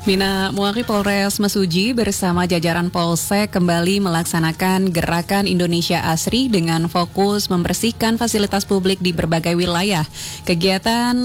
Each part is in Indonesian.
Bina Muari Polres Mesuji bersama jajaran Polsek kembali melaksanakan gerakan Indonesia Asri dengan fokus membersihkan fasilitas publik di berbagai wilayah. Kegiatan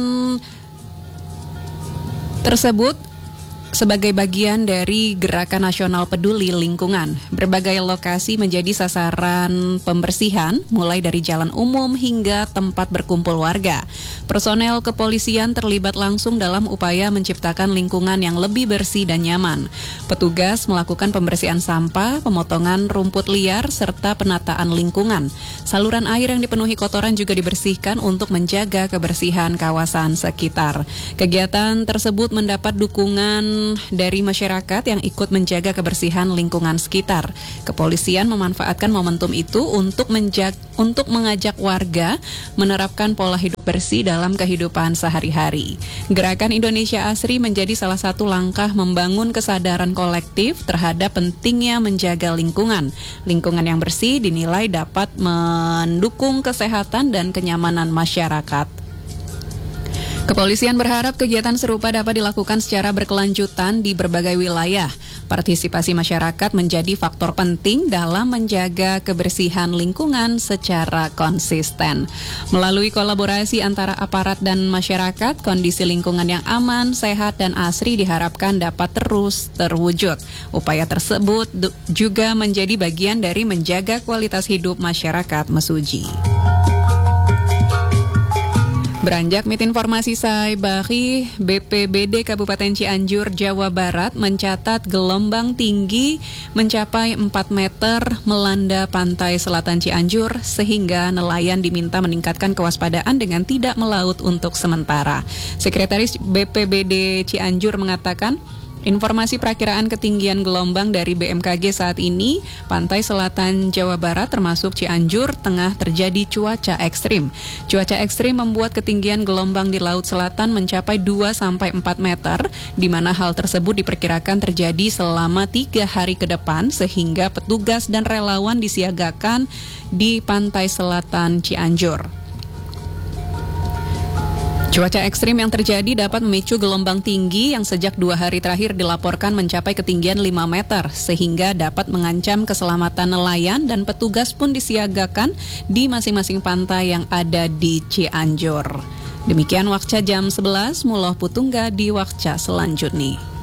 tersebut sebagai bagian dari Gerakan Nasional Peduli Lingkungan. Berbagai lokasi menjadi sasaran pembersihan, mulai dari jalan umum hingga tempat berkumpul warga. Personel kepolisian terlibat langsung dalam upaya menciptakan lingkungan yang lebih bersih dan nyaman. Petugas melakukan pembersihan sampah, pemotongan rumput liar, serta penataan lingkungan. Saluran air yang dipenuhi kotoran juga dibersihkan untuk menjaga kebersihan kawasan sekitar. Kegiatan tersebut mendapat dukungan dari masyarakat yang ikut menjaga kebersihan lingkungan sekitar. Kepolisian memanfaatkan momentum itu untuk mengajak warga menerapkan pola hidup bersih dalam kehidupan sehari-hari. Gerakan Indonesia Asri menjadi salah satu langkah membangun kesadaran kolektif terhadap pentingnya menjaga lingkungan. Lingkungan yang bersih dinilai dapat mendukung kesehatan dan kenyamanan masyarakat. Kepolisian berharap kegiatan serupa dapat dilakukan secara berkelanjutan di berbagai wilayah. Partisipasi masyarakat menjadi faktor penting dalam menjaga kebersihan lingkungan secara konsisten. Melalui kolaborasi antara aparat dan masyarakat, kondisi lingkungan yang aman, sehat, dan asri diharapkan dapat terus terwujud. Upaya tersebut juga menjadi bagian dari menjaga kualitas hidup masyarakat Mesuji. Beranjak mit informasi Saibari, BPBD Kabupaten Cianjur, Jawa Barat mencatat gelombang tinggi mencapai 4 meter melanda pantai selatan Cianjur sehingga nelayan diminta meningkatkan kewaspadaan dengan tidak melaut untuk sementara. Sekretaris BPBD Cianjur mengatakan, informasi perakiraan ketinggian gelombang dari BMKG saat ini, pantai selatan Jawa Barat termasuk Cianjur tengah terjadi cuaca ekstrim. Cuaca ekstrim membuat ketinggian gelombang di Laut Selatan mencapai 2-4 meter, di mana hal tersebut diperkirakan terjadi selama 3 hari ke depan, sehingga petugas dan relawan disiagakan di pantai selatan Cianjur. Cuaca ekstrim yang terjadi dapat memicu gelombang tinggi yang sejak 2 hari terakhir dilaporkan mencapai ketinggian 5 meter, sehingga dapat mengancam keselamatan nelayan dan petugas pun disiagakan di masing-masing pantai yang ada di Cianjur. Demikian Wakca jam 11, Muloh Putungga di Wakca selanjutnya.